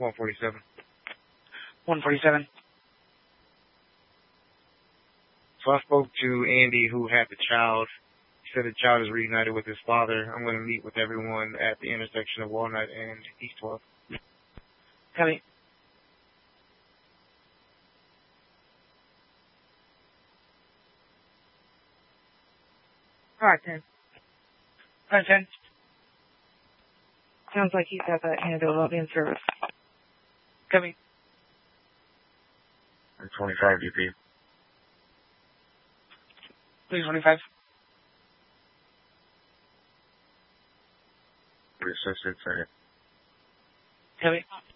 147. 147. So I spoke to Andy, who had the child. He said the child is reunited with his father. I'm going to meet with everyone at the intersection of Walnut and East 12. Copy. Alright, 10. Alright, 10. Sounds like he's got that handle about being service. Copy. 25 DP. 325. Associate second. Copy.